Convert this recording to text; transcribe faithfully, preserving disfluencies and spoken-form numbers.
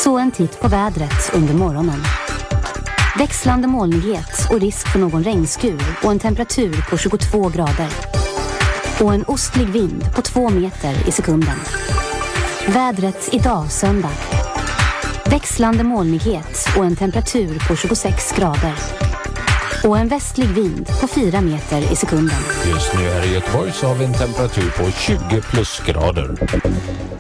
Så en titt på vädret under morgonen. Växlande molnighet och risk för någon regnskur och en temperatur på tjugotvå grader. Och en ostlig vind på två meter i sekunden. Vädret idag söndag. Växlande molnighet och en temperatur på tjugosex grader. Och en västlig vind på fyra meter i sekunden. Just nu här i Göteborg så har vi en temperatur på tjugo plusgrader.